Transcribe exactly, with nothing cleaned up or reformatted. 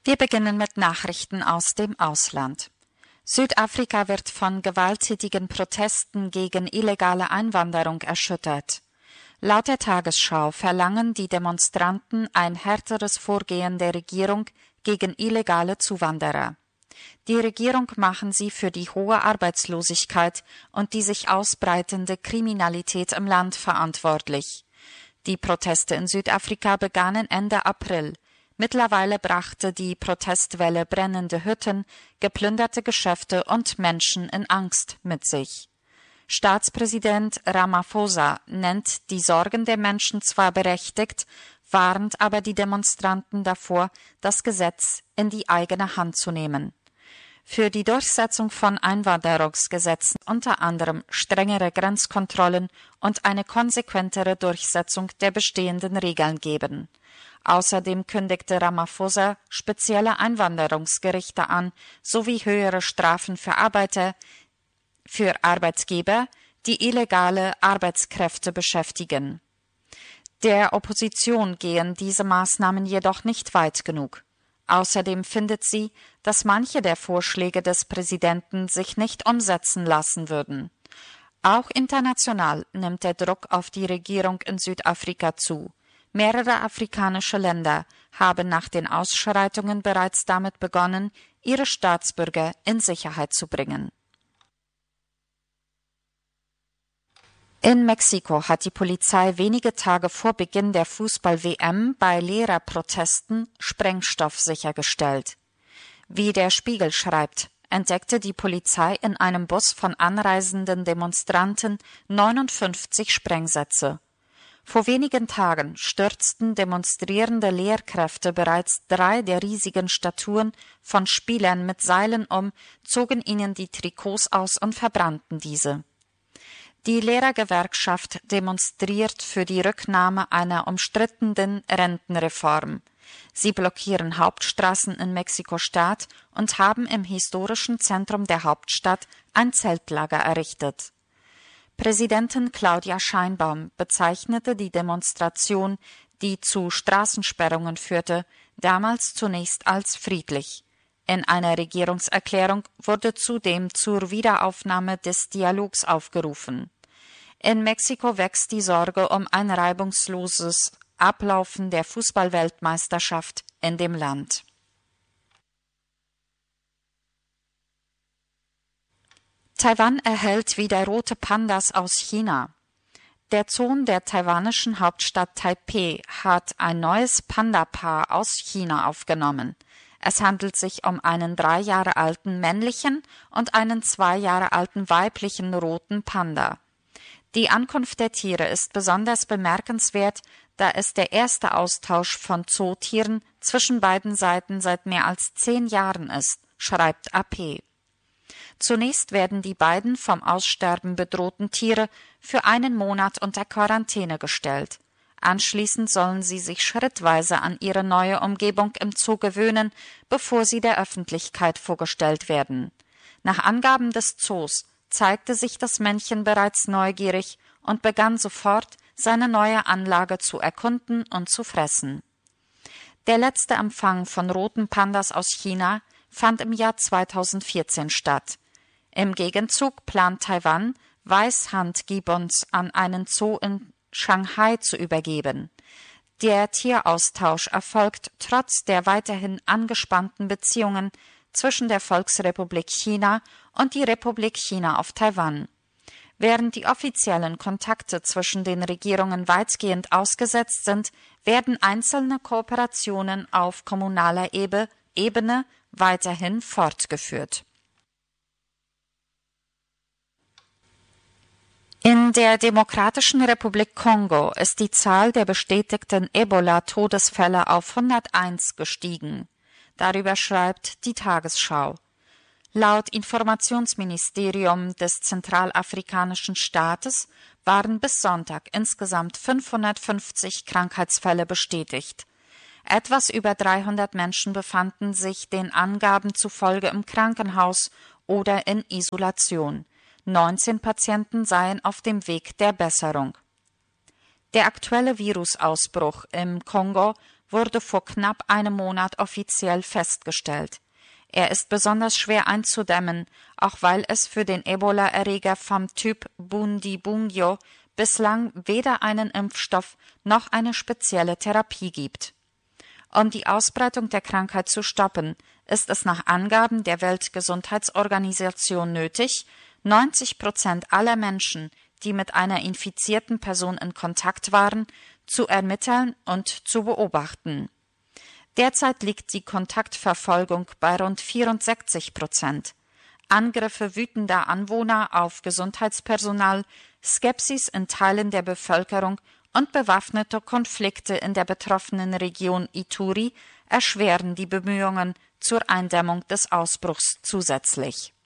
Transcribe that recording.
Wir beginnen mit Nachrichten aus dem Ausland. Südafrika wird von gewalttätigen Protesten gegen illegale Einwanderung erschüttert. Laut der Tagesschau verlangen die Demonstranten ein härteres Vorgehen der Regierung gegen illegale Zuwanderer. Die Regierung machen sie für die hohe Arbeitslosigkeit und die sich ausbreitende Kriminalität im Land verantwortlich. Die Proteste in Südafrika begannen Ende April. Mittlerweile brachte die Protestwelle brennende Hütten, geplünderte Geschäfte und Menschen in Angst mit sich. Staatspräsident Ramaphosa nennt die Sorgen der Menschen zwar berechtigt, warnt aber die Demonstranten davor, das Gesetz in die eigene Hand zu nehmen. Für die Durchsetzung von Einwanderungsgesetzen unter anderem strengere Grenzkontrollen und eine konsequentere Durchsetzung der bestehenden Regeln geben. Außerdem kündigte Ramaphosa spezielle Einwanderungsgerichte an, sowie höhere Strafen für Arbeiter, für Arbeitgeber, die illegale Arbeitskräfte beschäftigen. Der Opposition gehen diese Maßnahmen jedoch nicht weit genug. Außerdem findet sie, dass manche der Vorschläge des Präsidenten sich nicht umsetzen lassen würden. Auch international nimmt der Druck auf die Regierung in Südafrika zu. Mehrere afrikanische Länder haben nach den Ausschreitungen bereits damit begonnen, ihre Staatsbürger in Sicherheit zu bringen. In Mexiko hat die Polizei wenige Tage vor Beginn der Fußball-W M bei Lehrerprotesten Sprengstoff sichergestellt. Wie der Spiegel schreibt, entdeckte die Polizei in einem Bus von anreisenden Demonstranten neunundfünfzig Sprengsätze. Vor wenigen Tagen stürzten demonstrierende Lehrkräfte bereits drei der riesigen Statuen von Spielern mit Seilen um, zogen ihnen die Trikots aus und verbrannten diese. Die Lehrergewerkschaft demonstriert für die Rücknahme einer umstrittenen Rentenreform. Sie blockieren Hauptstraßen in Mexiko-Stadt und haben im historischen Zentrum der Hauptstadt ein Zeltlager errichtet. Präsidentin Claudia Sheinbaum bezeichnete die Demonstration, die zu Straßensperrungen führte, damals zunächst als friedlich. In einer Regierungserklärung wurde zudem zur Wiederaufnahme des Dialogs aufgerufen. In Mexiko wächst die Sorge um ein reibungsloses Ablaufen der Fußballweltmeisterschaft in dem Land. Taiwan erhält wieder rote Pandas aus China. Der Zoo der taiwanischen Hauptstadt Taipeh hat ein neues Pandapaar aus China aufgenommen. Es handelt sich um einen drei Jahre alten männlichen und einen zwei Jahre alten weiblichen roten Panda. Die Ankunft der Tiere ist besonders bemerkenswert, da es der erste Austausch von Zootieren zwischen beiden Seiten seit mehr als zehn Jahren ist, schreibt A P. Zunächst werden die beiden vom Aussterben bedrohten Tiere für einen Monat unter Quarantäne gestellt. Anschließend sollen sie sich schrittweise an ihre neue Umgebung im Zoo gewöhnen, bevor sie der Öffentlichkeit vorgestellt werden. Nach Angaben des Zoos zeigte sich das Männchen bereits neugierig und begann sofort, seine neue Anlage zu erkunden und zu fressen. Der letzte Empfang von roten Pandas aus China fand im Jahr zweitausendvierzehn statt. Im Gegenzug plant Taiwan, Weißhand-Gibbons an einen Zoo in Shanghai zu übergeben. Der Tieraustausch erfolgt trotz der weiterhin angespannten Beziehungen zwischen der Volksrepublik China und die Republik China auf Taiwan. Während die offiziellen Kontakte zwischen den Regierungen weitgehend ausgesetzt sind, werden einzelne Kooperationen auf kommunaler Ebene weiterhin fortgeführt. In der Demokratischen Republik Kongo ist die Zahl der bestätigten Ebola-Todesfälle auf hunderteins gestiegen. Darüber schreibt die Tagesschau. Laut Informationsministerium des zentralafrikanischen Staates waren bis Sonntag insgesamt fünfhundertfünfzig Krankheitsfälle bestätigt. Etwas über dreihundert Menschen befanden sich den Angaben zufolge im Krankenhaus oder in Isolation. neunzehn Patienten seien auf dem Weg der Besserung. Der aktuelle Virusausbruch im Kongo wurde vor knapp einem Monat offiziell festgestellt. Er ist besonders schwer einzudämmen, auch weil es für den Ebola-Erreger vom Typ Bundibugyo bislang weder einen Impfstoff noch eine spezielle Therapie gibt. Um die Ausbreitung der Krankheit zu stoppen, ist es nach Angaben der Weltgesundheitsorganisation nötig, neunzig Prozent aller Menschen, die mit einer infizierten Person in Kontakt waren, zu ermitteln und zu beobachten. Derzeit liegt die Kontaktverfolgung bei rund vierundsechzig Prozent. Angriffe wütender Anwohner auf Gesundheitspersonal, Skepsis in Teilen der Bevölkerung und bewaffnete Konflikte in der betroffenen Region Ituri erschweren die Bemühungen zur Eindämmung des Ausbruchs zusätzlich.